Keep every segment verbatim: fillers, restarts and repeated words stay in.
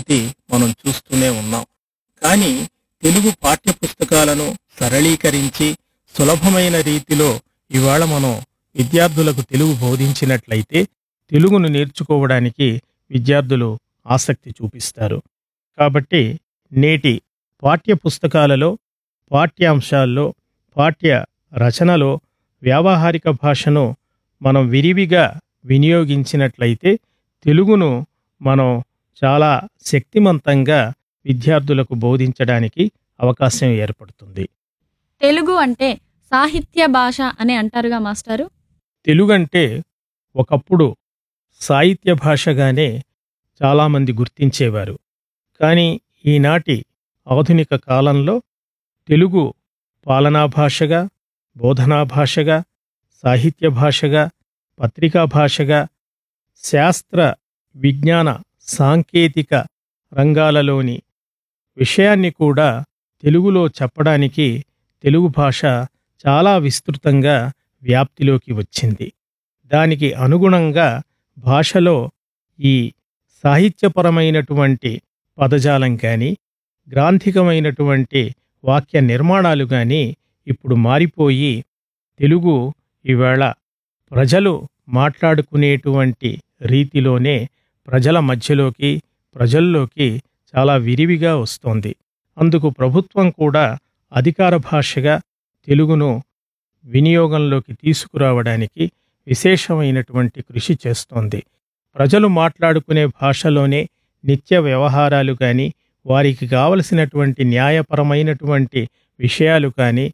పరిస్థితి మనం చూస్తూనే ఉన్నాం. కానీ తెలుగు పాఠ్య పుస్తకాలను సరళీకరించి సులభమైన రీతిలో ఇవాళ మనం విద్యార్థులకు తెలుగు బోధించినట్లయితే తెలుగును నేర్చుకోవడానికి విద్యార్థులు ఆసక్తి చూపిస్తారు. కాబట్టి నేటి పాఠ్య పుస్తకాలలో, పాఠ్యాంశాల్లో, పాఠ్య రచనలో వ్యావహారిక భాషను మనం విరివిగా వినియోగించినట్లయితే తెలుగును మనం చాలా శక్తిమంతంగా విద్యార్థులకు బోధించడానికి అవకాశం ఏర్పడుతుంది. తెలుగు అంటే సాహిత్య భాష అని అంటారుగా మాస్టారు. తెలుగంటే ఒకప్పుడు సాహిత్య భాషగానే చాలామంది గుర్తించేవారు. కానీ ఈనాటి ఆధునిక కాలంలో తెలుగు పాలనా భాషగా, బోధనా భాషగా, సాహిత్య భాషగా, పత్రికా భాషగా, శాస్త్ర విజ్ఞాన సాంకేతిక రంగాలలోని విషయాన్ని కూడా తెలుగులో చెప్పడానికి తెలుగు భాష చాలా విస్తృతంగా వ్యాప్తిలోకి వచ్చింది. దానికి అనుగుణంగా భాషలో ఈ సాహిత్యపరమైనటువంటి పదజాలం కానీ, గ్రాంథికమైనటువంటి వాక్య నిర్మాణాలు కానీ ఇప్పుడు మారిపోయి తెలుగు ఈవేళ ప్రజలు మాట్లాడుకునేటువంటి రీతిలోనే ప్రజల మధ్యలోకి, ప్రజల్లోకి చాలా విరివిగా వస్తోంది. అందుకు ప్రభుత్వం కూడా అధికార భాషగా తెలుగును వినియోగంలోకి తీసుకురావడానికి విశేషమైనటువంటి కృషి చేస్తోంది. ప్రజలు మాట్లాడుకునే భాషలోనే నిత్య వ్యవహారాలు కానీ, వారికి కావలసినటువంటి న్యాయపరమైనటువంటి విషయాలు కానీ,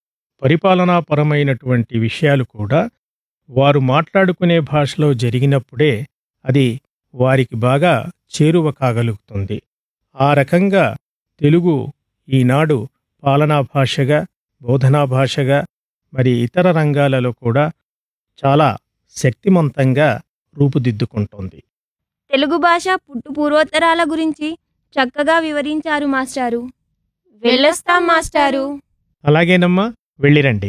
పరిపాలనాపరమైనటువంటి విషయాలు కూడా వారు మాట్లాడుకునే భాషలో జరిగినప్పుడే అది వారికి బాగా చేరువ కాగలుగుతుంది. ఆ రకంగా తెలుగు ఈనాడు పాలనా భాషగా, బోధనా భాషగా, మరి ఇతర రంగాలలో కూడా చాలా శక్తిమంతంగా రూపుదిద్దుకుంటోంది. తెలుగు భాష పుట్టు పూర్వోత్తరాల గురించి చక్కగా వివరించారు మాస్టారు. వెళ్ళొస్తాం మాస్టారు. అలాగేనమ్మా, వెళ్ళిరండి.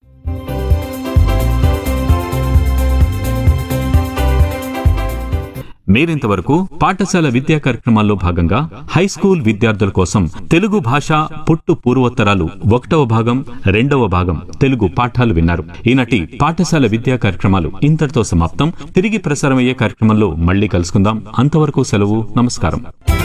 మీరింతవరకు పాఠశాల విద్యా కార్యక్రమాల్లో భాగంగా హైస్కూల్ విద్యార్థుల కోసం తెలుగు భాష పుట్టు పూర్వోత్తరాలు ఒకటవ భాగం, రెండవ భాగం తెలుగు పాఠాలు విన్నారు. ఈనాటి పాఠశాల విద్యా కార్యక్రమాలు ఇంతటితో సమాప్తం. తిరిగి ప్రసారమయ్యే కార్యక్రమంలో మళ్ళీ కలుసుకుందాం. అంతవరకు సెలవు. నమస్కారం.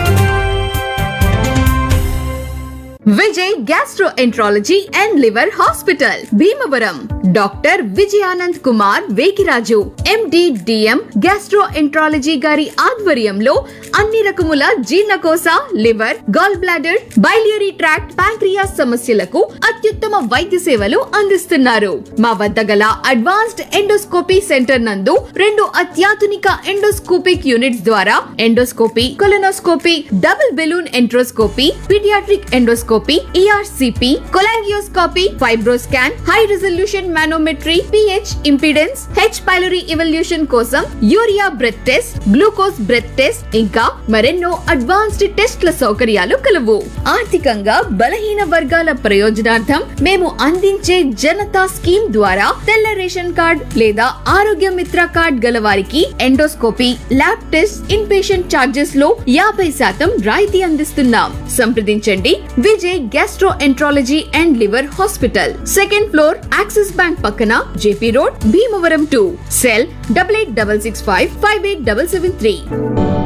Vijay gastroenterology and liver hospital Bhimavaram. Doctor Vijayanand Kumar Vekiraju MD DM gastroenterology గారి ఆధ్వర్యంలో అన్ని రకముల జీర్ణకోశ, liver, gall bladder, biliary tract, pancreas సమస్యలకు అత్యుత్తమ వైద్య సేవలు అందిస్తున్నారు. మా వద్ద గల అడ్వాన్స్డ్ ఎండోస్కోపీ సెంటర్ నందు రెండు అత్యాధునిక ఎండోస్కోపిక్ యూనిట్స్ ద్వారా endoscopy, colonoscopy, double balloon enteroscopy, paediatric endoscopy, ERCP, cholangioscopy, FibroScan, high resolution manometry, pH impedance, H pylori evolution కోసం urea breath test, glucose breath test, ఇంకా మరెన్నో అడ్వాన్స్డ్ టెస్ట్ల సౌకర్యాలు కలవు. ఆర్థికంగా బలహీన వర్గాల ప్రయోజనార్థం మేము అందించే జనతా స్కీమ్ ద్వారా తెల్ల రేషన్ కార్డ్ లేదా ఆరోగ్య మిత్ర కార్డ్ గల వారికి endoscopy, lab test, in patient charges లో యాభై శాతం రాయితీ అందిస్తున్నాం. సంప్రదించండి Vijay gastroenterology and liver hospital, second floor, axis bank పక్కన, JP road, Bhimavaram two. Cell double eight double six five five eight double seven three.